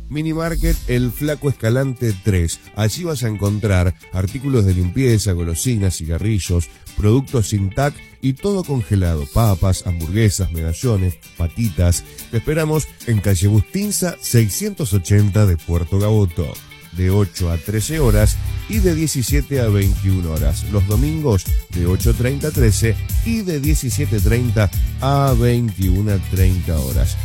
Mini Market El Flaco Escalante 3. Allí vas a encontrar artículos de limpieza, golosinas, cigarrillos, productos sin TAC y todo congelado. Papas, hamburguesas, medallones, patitas. Te esperamos en calle Bustinza 680 de Puerto Gaboto. De 8 a 13 horas y de 17 a 21 horas. Los domingos de 8:30 a 13 y de 17:30 a 21:30 horas.